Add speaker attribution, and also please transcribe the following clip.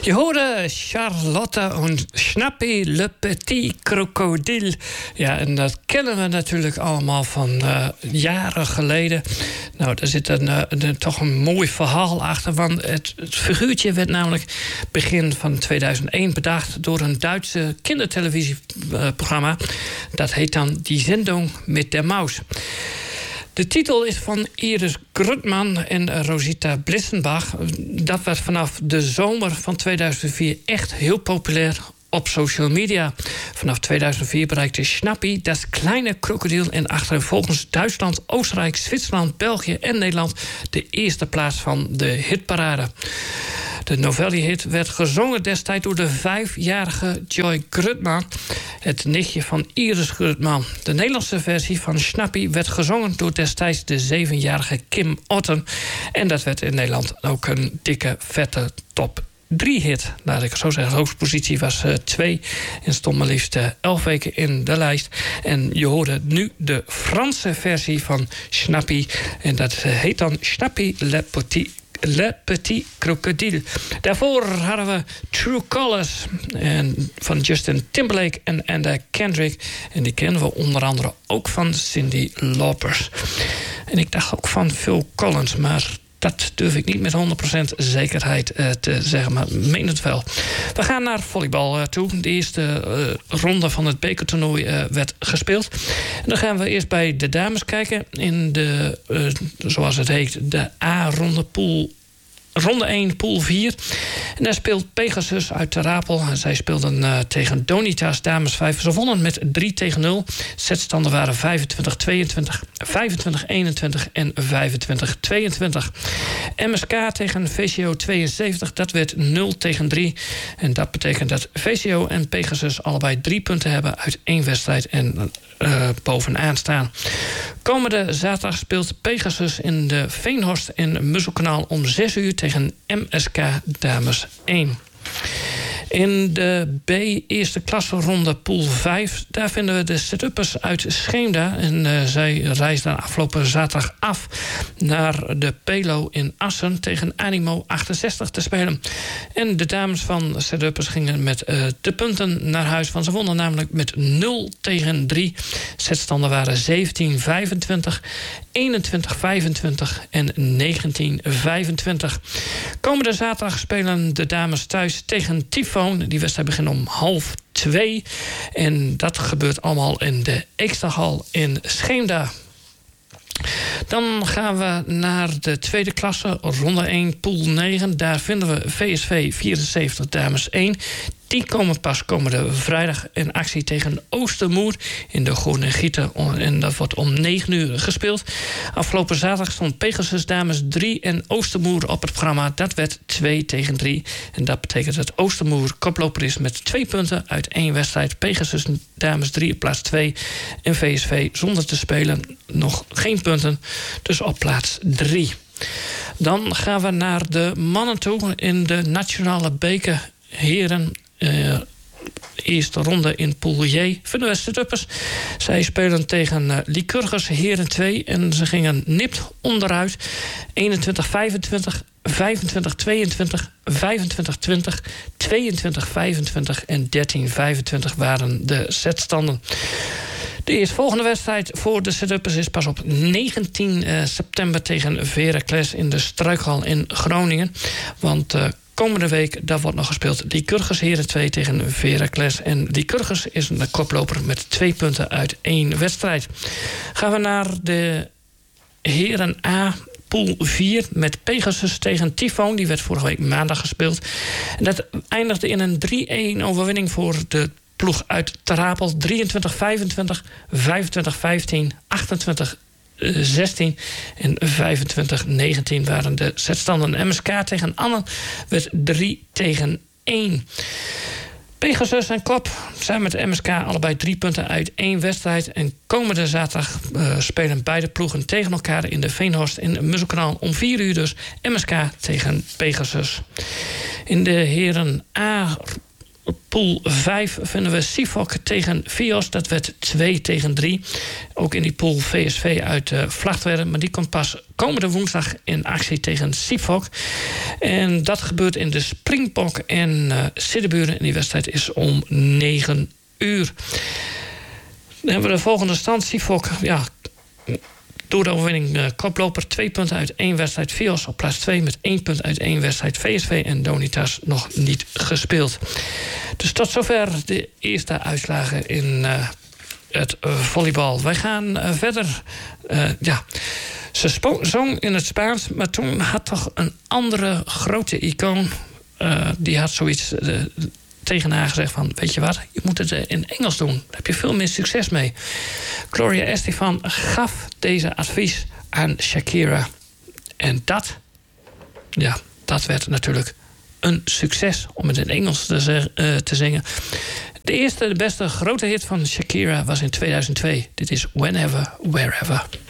Speaker 1: Je hoorde Charlotte en Snappy le Petit Crocodile. Ja, en dat kennen we natuurlijk allemaal van jaren geleden. Nou, daar zit toch een mooi verhaal achter. Want het figuurtje werd namelijk begin van 2001 bedacht door een Duitse kindertelevisieprogramma. Dat heet dan Die Sendung mit der Maus. De titel is van Iris Grutman en Rosita Blissenbach. Dat werd vanaf de zomer van 2004 echt heel populair op social media. Vanaf 2004 bereikte Snappy, dat kleine krokodil, en achtereenvolgens Duitsland, Oostenrijk, Zwitserland, België en Nederland de eerste plaats van de hitparade. De Novelli-hit werd gezongen destijds door de 5-jarige Joy Grutman, het nichtje van Iris Grutman. De Nederlandse versie van Snappy werd gezongen door destijds de 7-jarige Kim Otten. En dat werd in Nederland ook een dikke, vette top 3-hit. Laat ik het zo zeggen. De hoogste positie was 2 en stond maar liefst 11 weken in de lijst. En je hoorde nu de Franse versie van Snappy. En dat heet dan Snappy le Petit Crocodile. Daarvoor hadden we True Colors van Justin Timberlake en Anna Kendrick. En die kennen we onder andere ook van Cyndi Lauper. En ik dacht ook van Phil Collins, maar dat durf ik niet met 100% zekerheid te zeggen, maar meen het wel. We gaan naar volleybal toe. De eerste ronde van het bekertoernooi werd gespeeld. En dan gaan we eerst bij de dames kijken in de, zoals het heet, de A-ronde pool. Ronde 1, pool 4. En daar speelt Pegasus uit Ter Apel. Zij speelden tegen Donitas, dames 5. Ze wonnen met 3-0. Setstanden waren 25-22, 25-21 en 25-22. MSK tegen VCO 72, dat werd 0-3. En dat betekent dat VCO en Pegasus allebei 3 punten hebben uit 1 wedstrijd en bovenaan staan. Komende zaterdag speelt Pegasus in de Veenhorst in Musselkanaal om 6 uur tegen MSK dames 1. In de B-eerste klasse ronde pool 5... daar vinden we de set-uppers uit Scheemda. En zij reisden afgelopen zaterdag af naar de Pelo in Assen tegen Animo 68 te spelen. En de dames van set-uppers gingen met de punten naar huis. Want ze wonnen namelijk met 0-3. Setstanden waren 17-25, 21-25 en 19-25. Komende zaterdag spelen de dames thuis tegen Tyfoon. Die wedstrijd begint om 1:30. En dat gebeurt allemaal in de Eeksterhal in Scheemda. Dan gaan we naar de tweede klasse, ronde 1, pool 9. Daar vinden we VSV 74, dames 1. Die komen pas komende vrijdag in actie tegen Oostermoer in de Goorn en Gieten. En dat wordt om 9 uur gespeeld. Afgelopen zaterdag stond Pegasus dames 3 en Oostermoer op het programma. Dat werd 2-3. En dat betekent dat Oostermoer koploper is met 2 punten uit 1 wedstrijd. Pegasus dames 3 op plaats 2. En VSV zonder te spelen nog geen punten. Dus op plaats 3. Dan gaan we naar de mannen toe in de nationale beker heren. Eerste ronde in pool J vinden we set-uppers. Zij spelen tegen Lycurgus heren 2 en ze gingen nipt onderuit. 21-25, 25-22, 25-20, 22-25 en 13-25 waren de setstanden. De eerstvolgende wedstrijd voor de set-uppers is pas op 19 september tegen Heracles in de Struikhal in Groningen. Want komende week daar wordt nog gespeeld Lycurgus heren 2 tegen Heracles. En Lycurgus is een koploper met 2 punten uit 1 wedstrijd. Gaan we naar de heren A, pool 4 met Pegasus tegen Tyfoon. Die werd vorige week maandag gespeeld. En dat eindigde in een 3-1 overwinning voor de ploeg uit Ter Apel. 23-25, 25-15, 28-16 en 25-19 waren de setstanden. MSK tegen Annen werd 3-1. Pegasus en Kop zijn met de MSK allebei 3 punten uit 1 wedstrijd. En komende zaterdag spelen beide ploegen tegen elkaar in de Veenhorst in Musselkanaal om 4 uur dus. MSK tegen Pegasus. In de heren A pool 5 vinden we Sifok tegen Vios. Dat werd 2-3. Ook in die pool VSV uit Vlagtwedde. Maar die komt pas komende woensdag in actie tegen Sifok. En dat gebeurt in de Springbok en Siddeburen. En die wedstrijd is om 9 uur. Dan hebben we de volgende stand. Sifok, ja, door de overwinning koploper. 2 punten uit 1 wedstrijd. Vios op plaats 2 met 1 punt uit 1 wedstrijd. VSV en Donitas nog niet gespeeld. Dus tot zover de eerste uitslagen in het volleybal. Wij gaan verder. Ze zong in het Spaans, maar toen had toch een andere grote icoon. Die had zoiets tegen haar gezegd van, weet je wat, je moet het in Engels doen. Daar heb je veel meer succes mee. Gloria Estefan gaf deze advies aan Shakira. En dat werd natuurlijk een succes om het in Engels te zingen. De beste grote hit van Shakira was in 2002. Dit is Whenever, Wherever.